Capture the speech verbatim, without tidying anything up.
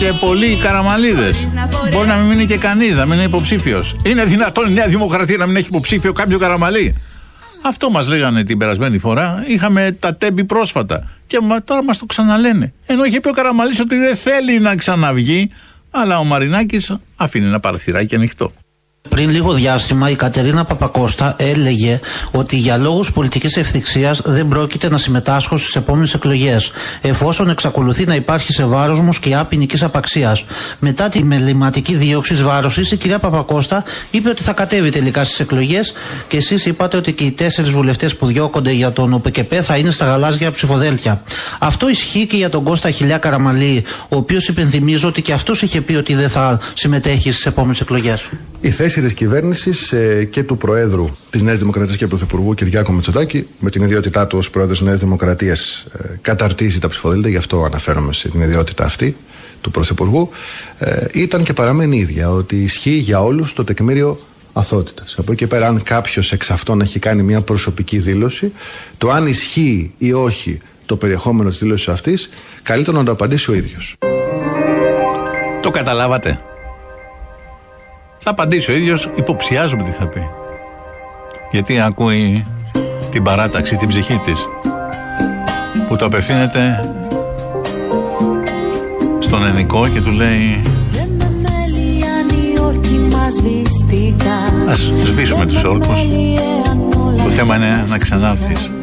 και πολλοί καραμαλίδες. Μπορεί να μην μείνει και κανείς, να μην είναι υποψήφιος. Είναι δυνατόν η Νέα Δημοκρατία να μην έχει υποψήφιο κάποιο καραμαλί? Αυτό μας λέγανε την περασμένη φορά. Είχαμε τα τέμπη πρόσφατα. Και τώρα μας το ξαναλένε. Ενώ είχε πει ο Καραμαλής ότι δεν θέλει να ξαναβγεί, αλλά ο Μαρινάκης αφήνει ένα παραθυράκι ανοιχτό. Πριν λίγο διάστημα η Κατερίνα Παπακώστα έλεγε ότι για λόγους πολιτικής ευθυξίας δεν πρόκειται να συμμετάσχω στις επόμενες εκλογές, εφόσον εξακολουθεί να υπάρχει σε βάρος μου σκιά ποινικής απαξίας. Μετά τη μεληματική δίωξη βάρωσης, η κυρία Παπακώστα είπε ότι θα κατέβει τελικά στις εκλογές και εσείς είπατε ότι και οι τέσσερις βουλευτές που διώκονται για τον ΟΠΚΠ θα είναι στα γαλάζια ψηφοδέλτια. Αυτό ισχύει και για τον Κώστα Χιλιά Καραμαλή, ο οποίος υπενθυμίζω ότι και αυτός είχε πει ότι δεν θα συμμετέχει στις επόμενες εκλογές. Η θέση της κυβέρνησης ε, και του Προέδρου της Νέας Δημοκρατίας και Πρωθυπουργού Κυριάκου Μητσοτάκη, με την ιδιότητά του ως Πρόεδρος της Νέας Δημοκρατίας, ε, καταρτίζει τα ψηφοδέλτια, γι' αυτό αναφέρομαι στην ιδιότητα αυτή του Πρωθυπουργού, ε, ήταν και παραμένει ίδια, ότι ισχύει για όλους το τεκμήριο αθωότητας. Από εκεί πέρα, αν κάποιος εξ αυτών έχει κάνει μια προσωπική δήλωση, το αν ισχύει ή όχι το περιεχόμενο της δήλωσης αυτής, καλύτερα να το απαντήσει ο ίδιος. Το καταλάβατε? Θα απαντήσει ο ίδιος, υποψιάζομαι τι θα πει. Γιατί ακούει την παράταξη, την ψυχή της, που το απευθύνεται στον ενικό και του λέει: ας σβήσουμε τους όρκους, το θέμα είναι να ξανάρθεις.